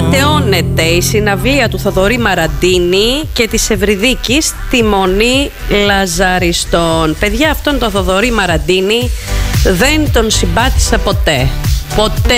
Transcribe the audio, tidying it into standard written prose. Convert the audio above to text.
ματαιώνεται η συναυλία του Θοδωρή Μαραντίνη και της Ευρυδίκης στη Μονή Λαζαριστών. Παιδιά, αυτόν τον Θοδωρή Μαραντίνη δεν τον συμπάτησα ποτέ. Ποτέ.